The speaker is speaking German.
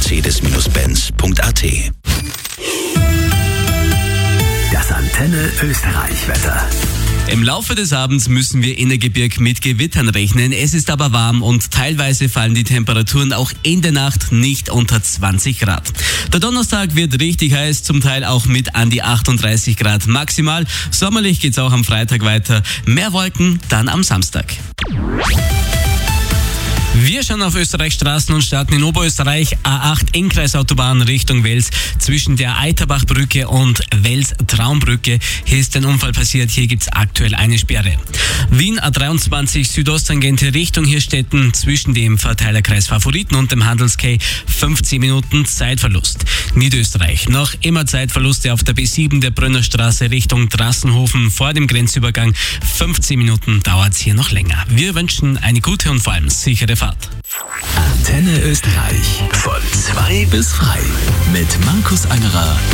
Mercedes-Benz.at. Das Antenne Österreich-Wetter. Im Laufe des Abends müssen wir in der Gebirg mit Gewittern rechnen. Es ist aber warm und teilweise fallen die Temperaturen auch in der Nacht nicht unter 20 Grad. Der Donnerstag wird richtig heiß, zum Teil auch mit an die 38 Grad maximal. Sommerlich geht's auch am Freitag weiter. Mehr Wolken dann am Samstag. Wir schauen auf Österreichs Straßen und starten in Oberösterreich. A8 Innkreisautobahn Richtung Wels zwischen der Eiterbachbrücke und Wels-Traumbrücke. Hier ist ein Unfall passiert, hier gibt's aktuell eine Sperre. Wien A23 Südosttangente Richtung Hirstetten zwischen dem Verteilerkreis Favoriten und dem Handels-Quai 15 Minuten Zeitverlust. Niederösterreich noch immer Zeitverluste auf der B7 der Brünnerstraße Richtung Drassenhofen vor dem Grenzübergang. 15 Minuten dauert's hier noch länger. Wir wünschen eine gute und vor allem sichere Fahrt. Antenne Österreich. Von 2 bis frei. Mit Markus Angerer